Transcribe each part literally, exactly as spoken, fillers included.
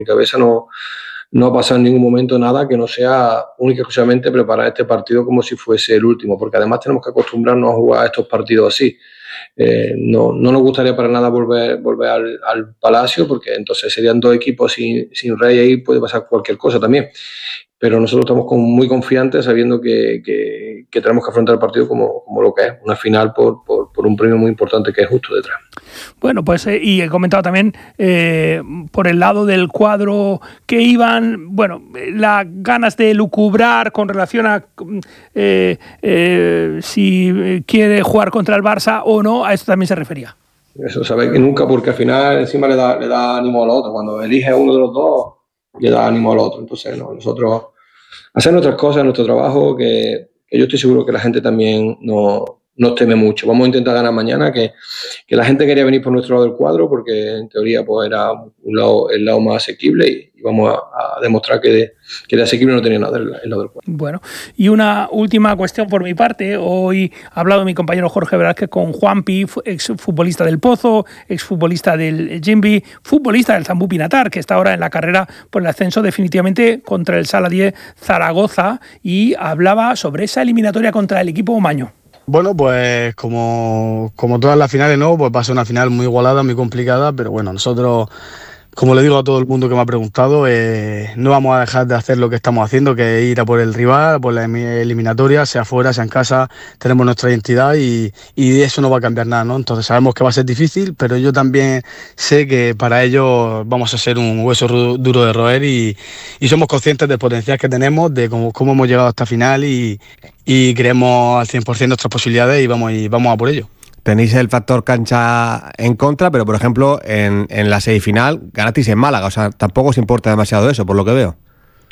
mi cabeza no, no ha pasado en ningún momento nada que no sea única y exclusivamente preparar este partido como si fuese el último, porque además tenemos que acostumbrarnos a jugar estos partidos así. Eh, no, no nos gustaría para nada volver, volver al, al Palacio, porque entonces serían dos equipos sin, sin Rey, ahí puede pasar cualquier cosa también. Pero nosotros estamos con, muy confiantes sabiendo que, que, que tenemos que afrontar el partido como, como lo que es, una final por, por, por un premio muy importante que es justo detrás. Bueno, pues eh, y he comentado también eh, por el lado del cuadro que iban, bueno, las ganas de lucubrar con relación a eh, eh, si quiere jugar contra el Barça o no, a esto también se refería. Eso sabe que nunca, porque al final encima le da, le da ánimo al otro, cuando elige uno de los dos le da ánimo al otro, entonces no, nosotros hacer nuestras cosas, nuestro trabajo, que, que yo estoy seguro que la gente también no, nos teme mucho. Vamos a intentar ganar mañana, que, que la gente quería venir por nuestro lado del cuadro, porque en teoría pues era un lado, el lado más asequible, y, y vamos a, a demostrar que de, que de asequible no tenía nada el, el lado del cuadro. Bueno, y una última cuestión por mi parte. Hoy ha hablado mi compañero Jorge Velázquez con Juanpi, exfutbolista del Pozo, exfutbolista del Jimbi, futbolista del Zambú Pinatar, que está ahora en la carrera por el ascenso definitivamente contra el Sala diez Zaragoza, y hablaba sobre esa eliminatoria contra el equipo omaño. Bueno, pues como, como todas las finales, ¿no? Pues va a ser una final muy igualada, muy complicada, pero bueno, nosotros, como le digo a todo el mundo que me ha preguntado, eh, no vamos a dejar de hacer lo que estamos haciendo, que es ir a por el rival, por la eliminatoria, sea fuera, sea en casa, tenemos nuestra identidad y, y eso no va a cambiar nada, ¿no? Entonces sabemos que va a ser difícil, pero yo también sé que para ello vamos a ser un hueso duro de roer y, y somos conscientes del potencial que tenemos, de cómo, cómo hemos llegado a esta final y, y creemos al cien por ciento nuestras posibilidades y vamos, y vamos a por ello. Tenéis el factor cancha en contra, pero por ejemplo en, en la semifinal ganasteis en Málaga, o sea, tampoco os importa demasiado eso, por lo que veo.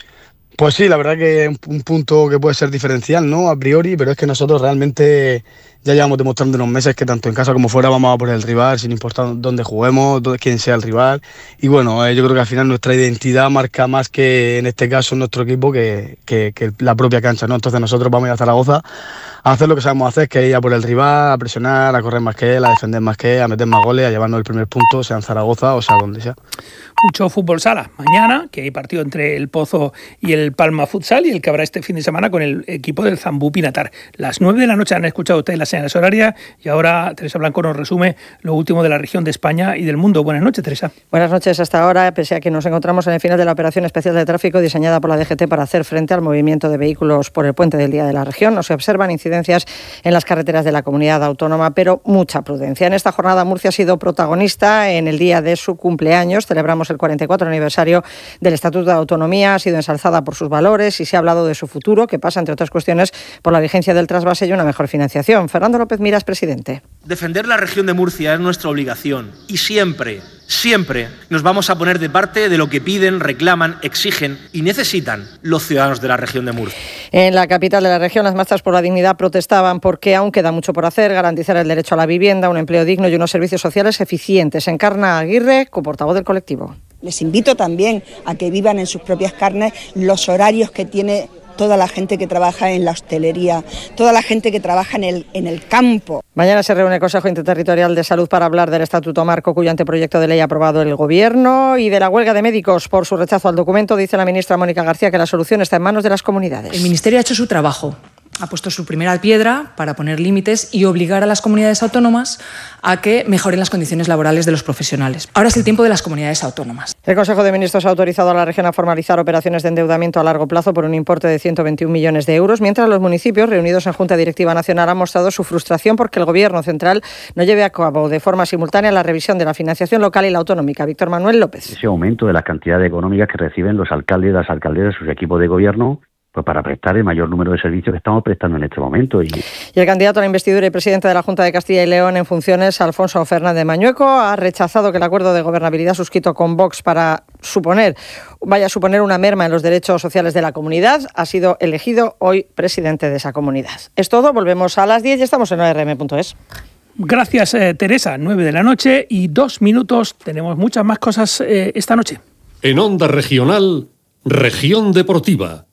Pues sí, la verdad que es un punto que puede ser diferencial, ¿no? A priori, pero es que nosotros realmente ya llevamos demostrando unos meses que tanto en casa como fuera vamos a por el rival, sin importar dónde juguemos, quién sea el rival. Y bueno, eh, yo creo que al final nuestra identidad marca más que en este caso nuestro equipo que, que, que la propia cancha, ¿no? Entonces nosotros vamos a ir a Zaragoza a hacer lo que sabemos hacer, que es ir a por el rival, a presionar, a correr más que él, a defender más que él, a meter más goles, a llevarnos el primer punto, sea en Zaragoza o sea donde sea. Mucho fútbol sala mañana, que hay partido entre el Pozo y el Palma Futsal, y el que habrá este fin de semana con el equipo del Zambú Pinatar. Las nueve de la noche han escuchado ustedes las señales horarias, y ahora Teresa Blanco nos resume lo último de la región de España y del mundo. Buenas noches, Teresa. Buenas noches. Hasta ahora, pese a que nos encontramos en el final de la operación especial de tráfico diseñada por la D G T para hacer frente al movimiento de vehículos por el puente del día de la región, no se observan incidencias en las carreteras de la comunidad autónoma, pero mucha prudencia. En esta jornada Murcia ha sido protagonista en el día de su cumpleaños. Celebramos el cuarenta y cuatro aniversario del Estatuto de Autonomía, ha sido ensalzada por sus valores y se ha hablado de su futuro, que pasa, entre otras cuestiones, por la vigencia del trasvase y una mejor financiación. Fernando López Miras, presidente. Defender la región de Murcia es nuestra obligación y siempre, siempre nos vamos a poner de parte de lo que piden, reclaman, exigen y necesitan los ciudadanos de la región de Murcia. En la capital de la región, las marchas por la dignidad protestaban porque aún queda mucho por hacer, garantizar el derecho a la vivienda, un empleo digno y unos servicios sociales eficientes. Encarna Aguirre, coportavoz del colectivo. Les invito también a que vivan en sus propias carnes los horarios que tiene toda la gente que trabaja en la hostelería, toda la gente que trabaja en el, en el campo. Mañana se reúne el Consejo Interterritorial de Salud para hablar del Estatuto Marco, cuyo anteproyecto de ley ha aprobado el Gobierno, y de la huelga de médicos por su rechazo al documento. Dice la ministra Mónica García que la solución está en manos de las comunidades. El Ministerio ha hecho su trabajo. Ha puesto su primera piedra para poner límites y obligar a las comunidades autónomas a que mejoren las condiciones laborales de los profesionales. Ahora es el tiempo de las comunidades autónomas. El Consejo de Ministros ha autorizado a la región a formalizar operaciones de endeudamiento a largo plazo por un importe de ciento veintiún millones de euros, mientras los municipios reunidos en Junta Directiva Nacional han mostrado su frustración porque el Gobierno central no lleve a cabo de forma simultánea la revisión de la financiación local y la autonómica. Víctor Manuel López. Ese aumento de las cantidades económicas que reciben los alcaldes y las alcaldesas, sus equipos de gobierno, pues para prestar el mayor número de servicios que estamos prestando en este momento. Y... y el candidato a la investidura y presidente de la Junta de Castilla y León en funciones, Alfonso Fernández Mañueco, ha rechazado que el acuerdo de gobernabilidad suscrito con Vox para suponer, vaya a suponer una merma en los derechos sociales de la comunidad. Ha sido elegido hoy presidente de esa comunidad. Es todo, volvemos a las diez y estamos en O R M punto es. Gracias, eh, Teresa. nueve de la noche y dos minutos. Tenemos muchas más cosas eh, esta noche. En Onda Regional, Región Deportiva,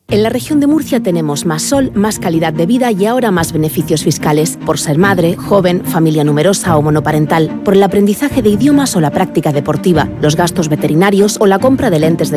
En la región de Murcia tenemos más sol, más calidad de vida y ahora más beneficios fiscales por ser madre, joven, familia numerosa o monoparental, por el aprendizaje de idiomas o la práctica deportiva, los gastos veterinarios o la compra de lentes de